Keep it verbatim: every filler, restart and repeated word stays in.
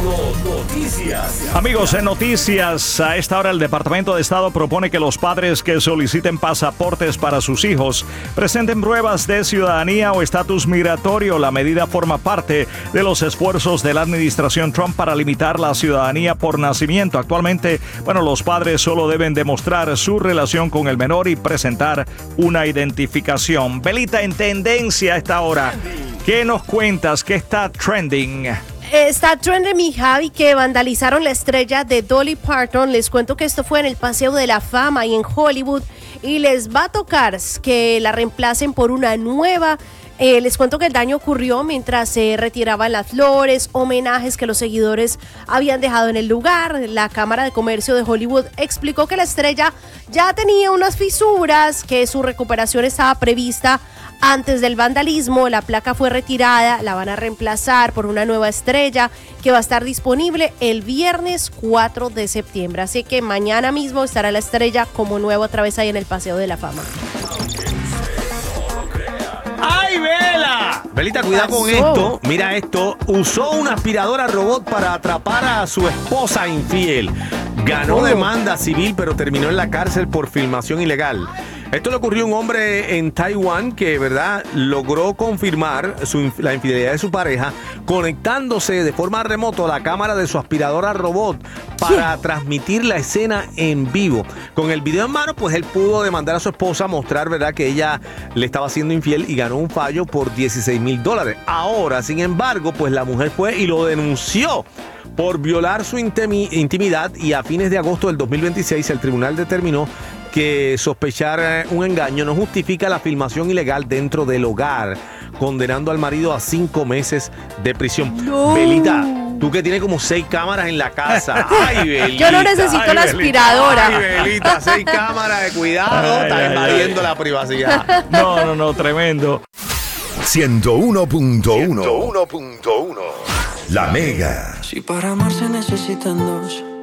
Noticias. Amigos, en noticias, a esta hora el Departamento de Estado propone que los padres que soliciten pasaportes para sus hijos presenten pruebas de ciudadanía o estatus migratorio. La medida forma parte de los esfuerzos de la administración Trump para limitar la ciudadanía por nacimiento. Actualmente, bueno, los padres solo deben demostrar su relación con el menor y presentar una identificación. Belita, en tendencia a esta hora, ¿qué nos cuentas? ¿Qué está trending? Está trending, mi Javi, que vandalizaron la estrella de Dolly Parton. Les cuento que esto fue en el Paseo de la Fama y en Hollywood, y les va a tocar que la reemplacen por una nueva. Eh, les cuento que el daño ocurrió mientras se retiraban las flores, homenajes que los seguidores habían dejado en el lugar. La Cámara de Comercio de Hollywood explicó que la estrella ya tenía unas fisuras, que su recuperación estaba prevista antes del vandalismo. La placa fue retirada, la van a reemplazar por una nueva estrella que va a estar disponible el viernes cuatro de septiembre. Así que mañana mismo estará la estrella como nueva otra vez ahí en el Paseo de la Fama. ¡Ay, Vela! Belita, cuidado con esto. Mira esto. Usó una aspiradora robot para atrapar a su esposa infiel. Ganó demanda civil, pero terminó en la cárcel por filmación ilegal. Esto le ocurrió a un hombre en Taiwán que, ¿verdad?, logró confirmar su, la infidelidad de su pareja conectándose de forma remota a la cámara de su aspiradora robot para ¿Qué? transmitir la escena en vivo. Con el video en mano, pues él pudo demandar a su esposa, mostrar, ¿verdad?, que ella le estaba siendo infiel y ganó un fallo por dieciséis mil dólares. Ahora, sin embargo, pues la mujer fue y lo denunció por violar su intimi- intimidad y a fines de agosto del dos mil veintiséis el tribunal determinó que sospechar un engaño no justifica la filmación ilegal dentro del hogar, condenando al marido a cinco meses de prisión. No. Belita, tú que tienes como seis cámaras en la casa. Ay, Belita. Yo no necesito ay, la Belita, aspiradora. Ay, Belita, seis cámaras de cuidado. Ay, está ay, invadiendo ay. la privacidad. No, no, no, tremendo. ciento uno punto uno. La Mega. Si para amar se necesitan dos,